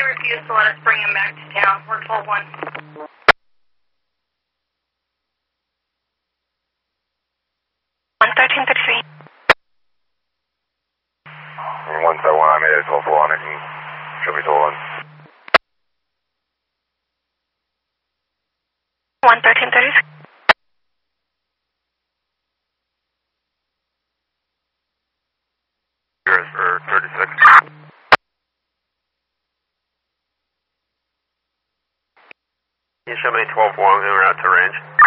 refused to let us bring him back to town. We're 12-1. 11333. 171, I made it 12-1. I can show me 12-1. 11333. Yours for 36. You show me 12-1, we were out to range.